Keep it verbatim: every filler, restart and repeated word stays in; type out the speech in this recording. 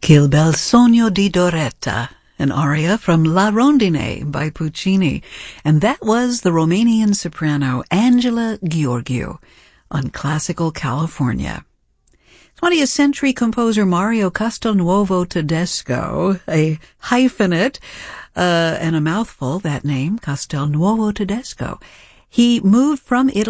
Il bel sogno di Doretta, an aria from La Rondine by Puccini, and that was the Romanian soprano Angela Gheorghiu on Classical California. twentieth century composer Mario Castelnuovo Tedesco, a hyphenate uh, and a mouthful, that name, Castelnuovo Tedesco. He moved from Italy